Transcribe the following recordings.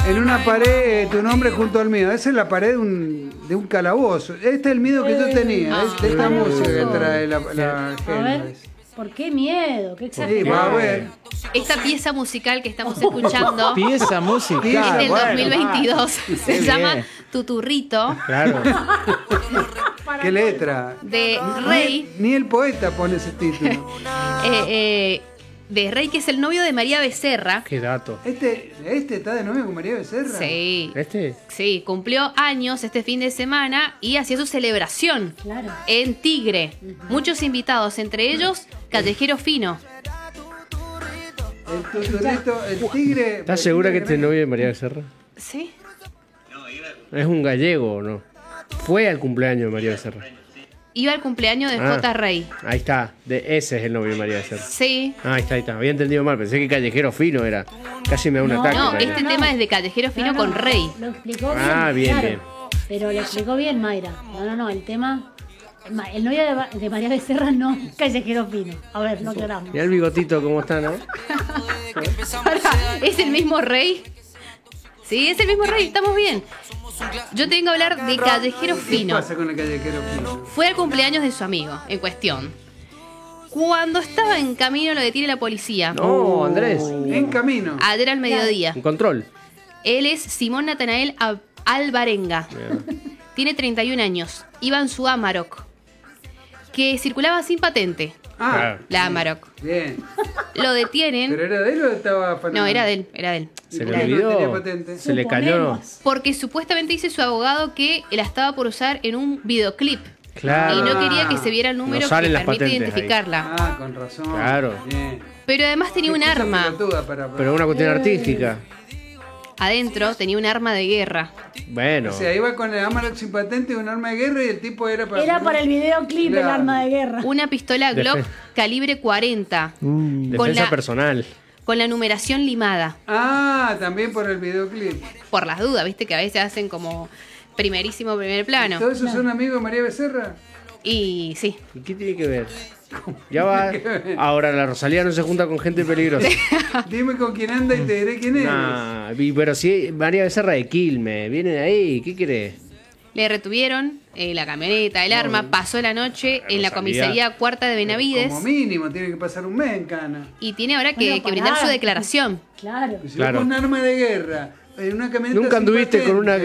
En una pared, tu nombre junto al mío. Esa es la pared de un calabozo. Este es el miedo que yo tenía. De esta música que trae la A ver, ¿por qué miedo? ¿Qué Sí, exagerado? va a ver. Esta pieza musical que estamos escuchando Pieza es musical. del Bueno, 2022. Se Qué llama bien. Tuturrito, Claro. ¿Qué letra? de Rey. Ni el poeta pone ese título. De Rey, que es el novio de María Becerra. Qué dato. Este está de novio con María Becerra. Sí. ¿Este? Sí, cumplió años este fin de semana y hacía su celebración Claro. en Tigre. Muchos invitados, entre ellos Callejero Fino. El tuturito, el tigre. ¿Estás segura que este novio de María Becerra? Sí. Es un gallego o no. Fue al cumpleaños de María Becerra. Iba al cumpleaños de Ah. J. Rey. Ahí está. Ese es el novio de María Becerra. Sí. Ah, ahí está. Había entendido mal. Pensé que Callejero Fino era. Casi me da un No, ataque. No, Mayra. este tema es de Callejero Fino con Rey. Lo explicó bien. Ah, bien, claro. bien. Pero lo explicó bien Mayra. No, el tema... El novio de María Becerra no, Callejero Fino. A ver, lo aclaramos. Mirá el bigotito cómo está, ¿no? Pará, ¿es el mismo Rey? Sí, es el mismo Rey, estamos bien. Yo tengo que hablar de Callejero ¿Qué Fino. pasa con el callejero fino? Fue al cumpleaños de su amigo en cuestión. Cuando estaba en camino lo detiene la policía. No, Andrés. En camino. Ayer al mediodía. Un control. Él es Simón Natanael Alvarenga. Tiene 31 años. Iba en su Amarok, que circulaba sin patente. Ah, La Amarok. bien. Lo detienen. ¿Pero era de él o estaba fanado? No, era de él, era de él. ¿Y Se por le qué no olvidó. tenía patente? Se le cayó. Suponemos. Porque supuestamente dice su abogado que la estaba por usar en un videoclip. Claro. Y no quería que se viera el número No salen que las permite patentes ahí. identificarla. Ah, con razón. Claro. Bien. Pero además tenía un Qué excusa arma. pelotuda para- Pero una cuestión artística. Adentro tenía un arma de guerra. Bueno. O sea, iba con el Amarok sin patente, un arma de guerra y el tipo era para... Era para el videoclip el Claro. arma de guerra. Una pistola Glock calibre 40 con Defensa la, personal. con la numeración limada. Ah, también por el videoclip. Por las dudas, viste que a veces hacen como primerísimo primer plano. ¿Todos esos son amigos de María Becerra? Y sí. ¿Y qué tiene que ver? Ya va. Ahora la Rosalía no se junta con gente peligrosa. Dime con quién anda y te diré quién es. Nah, pero si María Becerra de Quilmes, viene de ahí, ¿qué querés? Le retuvieron la camioneta, el arma, pasó la noche en la Rosalía. comisaría cuarta de Benavides Como mínimo, tiene que pasar un mes en cana. y tiene ahora que, Bueno, que brindar pará. su declaración. Claro. Si Claro. vas con un arma de guerra, en una camioneta Nunca sin anduviste patente, con una-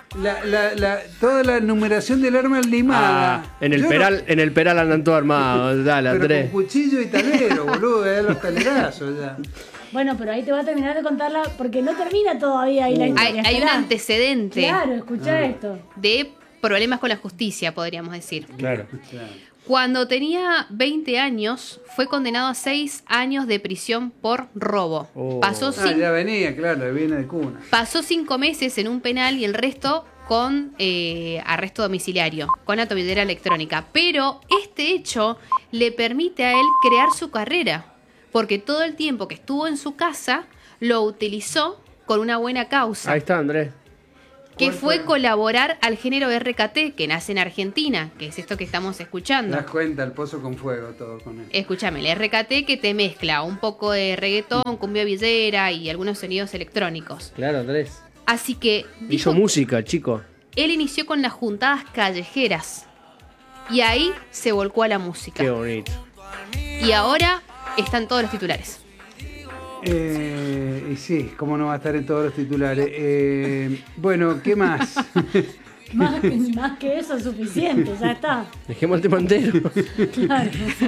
toda la numeración del arma limada. Ah, en el Yo Peral andan todos armados. Dale, Pero Andrés. con cuchillo y talero, boludo, los talerazos ya. Bueno, pero ahí te va a terminar de contarla porque no termina todavía ahí la historia. Hay un Esperá. antecedente Claro, escuchá esto. de problemas con la justicia, podríamos decir. Claro. Cuando tenía 20 años, fue condenado a 6 años de prisión por robo. Oh. Pasó, Ah, ya venía, claro, viene de cuna. pasó 5 meses en un penal y el resto con arresto domiciliario, con la tobillera electrónica. Pero este hecho le permite a él crear su carrera, porque todo el tiempo que estuvo en su casa lo utilizó con una buena causa. Ahí está, Andrés. Que ¿Cuál fue fue? colaborar al género RKT, que nace en Argentina, que es esto que estamos Te escuchando. das cuenta, el pozo con fuego, todo con él. Escúchame, el RKT que te mezcla un poco de reggaetón, cumbia villera y algunos sonidos electrónicos. Claro, Andrés. Así que Hizo dijo, música, chico. él inició con las juntadas callejeras y ahí se volcó a la música. Qué bonito. Y ahora están todos los titulares. Y sí, cómo no va a estar en todos los titulares. Bueno, ¿qué más? Más que eso es suficiente, ya está. Dejemos el tema entero. Claro.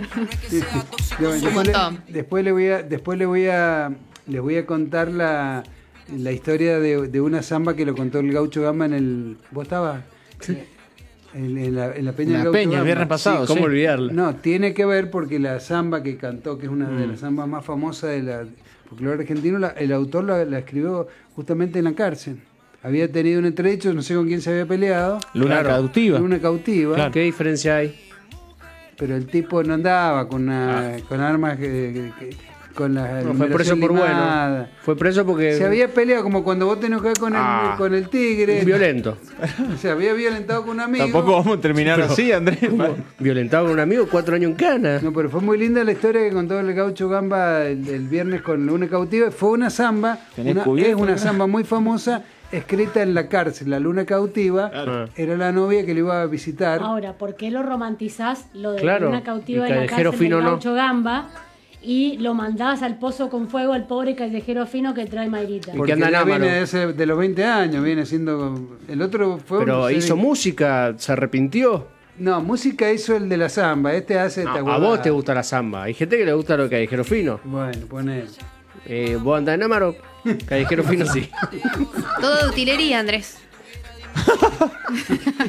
montón. Después les voy a contar la historia de una samba que lo contó el Gaucho Gamba en el... ¿Vos estabas? Sí. En la Peña En del la Gaucho Peña, el Gamba. viernes pasado. ¿Cómo sí. olvidarla? No, tiene que ver porque la samba que cantó, que es una de las zambas más famosas de la folclore argentino, el autor la escribió justamente en la cárcel. Había tenido un entredicho, no sé con quién se había peleado. Luna Claro. cautiva. Una cautiva, Claro. ¿Qué diferencia hay? pero el tipo no andaba con armas con la No, fue preso numeración por limada. bueno. Fue preso porque... Se había peleado como cuando vos te enojás con el tigre. Un violento. Se había violentado con un amigo. Tampoco vamos a terminar así, Andrés. Violentado con un amigo, 4 años en cana. No, pero fue muy linda la historia que contó el Gaucho Gamba el viernes con Luna Cautiva. Fue una samba, ¿Tenés es cubierto, una no? samba muy famosa, escrita en la cárcel. La Luna Cautiva era la novia que le iba a visitar. Ahora, ¿por qué lo romantizás lo de Claro, una cautiva el en la callejero cárcel fino del no. Gaucho Gamba y lo mandás al pozo con fuego al pobre callejero fino que trae Mayrita? Y Porque que anda en ya Amaro. viene de los 20 años, viene siendo... El otro fue... Pero se- hizo música, se arrepintió. No, música hizo el de la samba. Este hace... esta A huevada. vos te gusta la samba. Hay gente que le gusta lo callejero fino. Bueno, poné. Vos andás en Amaro, callejero fino sí. Todo de utilería, Andrés.